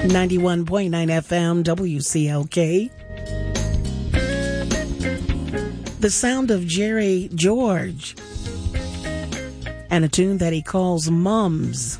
91.9 FM WCLK. The sound of Jerry George and a tune that he calls Mums.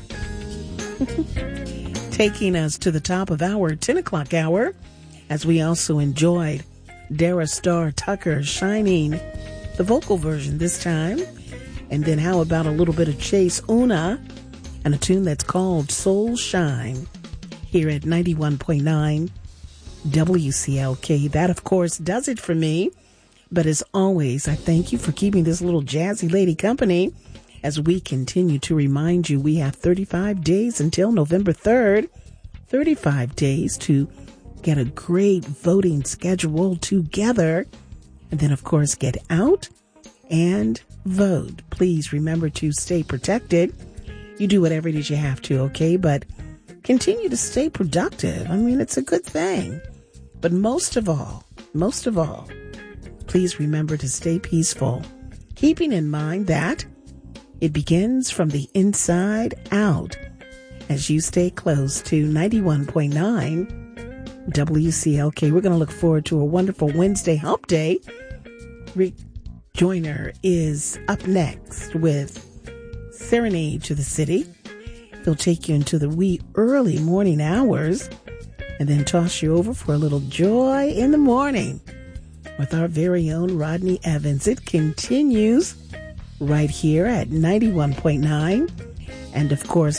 Taking us to the top of our 10 o'clock hour, as we also enjoyed Dara Star Tucker Shining, the vocal version this time. And then how about a little bit of Chase Una and a tune that's called Soul Shine here at 91.9 WCLK. That, of course, does it for me. But as always, I thank you for keeping this little jazzy lady company as we continue to remind you we have 35 days until November 3rd. 35 days to get a great voting schedule together. And then, of course, get out and vote. Please remember to stay protected. You do whatever it is you have to, okay? But continue to stay productive. I mean, it's a good thing. But most of all, please remember to stay peaceful, keeping in mind that it begins from the inside out as you stay close to 91.9 WCLK. We're going to look forward to a wonderful Wednesday hump day. Rick Joyner is up next with Serenade to the City. He'll take you into the wee early morning hours and then toss you over for a little joy in the morning with our very own Rodney Evans. It continues right here at 91.9 and, of course,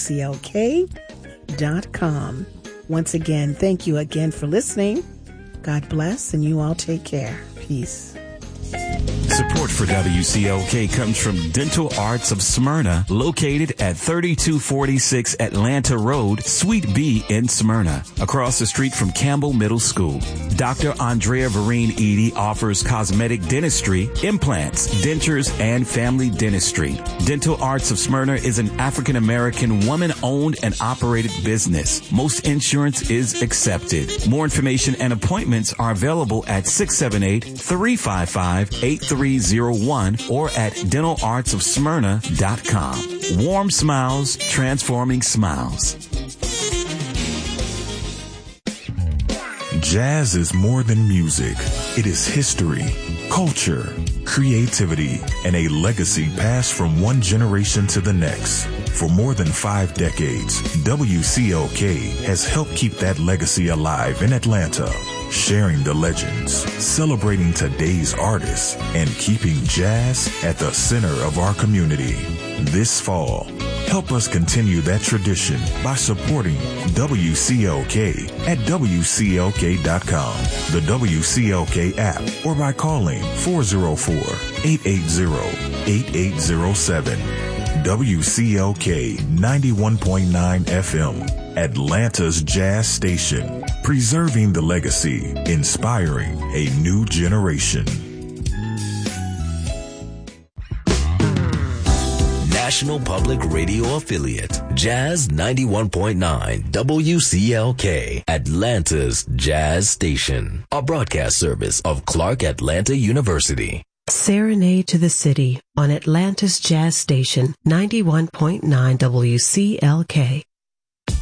WCLK.com. Once again, thank you again for listening. God bless, and you all take care. Peace. Support for WCLK comes from Dental Arts of Smyrna, located at 3246 Atlanta Road, Suite B in Smyrna, across the street from Campbell Middle School. Dr. Andrea Vereen Edie offers cosmetic dentistry, implants, dentures, and family dentistry. Dental Arts of Smyrna is an African-American woman-owned and operated business. Most insurance is accepted. More information and appointments are available at 678-355-8301 or at dentalartsofsmyrna.com. Warm smiles, transforming smiles. Jazz is more than music. It is history, culture, creativity, and a legacy passed from one generation to the next. For more than 5 decades, WCLK has helped keep that legacy alive in Atlanta, sharing the legends, celebrating today's artists, and keeping jazz at the center of our community. This fall, help us continue that tradition by supporting WCLK at WCLK.com, the WCLK app, or by calling 404-880-8807. WCLK 91.9 FM, Atlanta's jazz station, preserving the legacy, inspiring a new generation. National Public Radio affiliate, Jazz 91.9 WCLK, Atlanta's jazz station, a broadcast service of Clark Atlanta University. Serenade to the City on Atlanta's jazz station, 91.9 WCLK.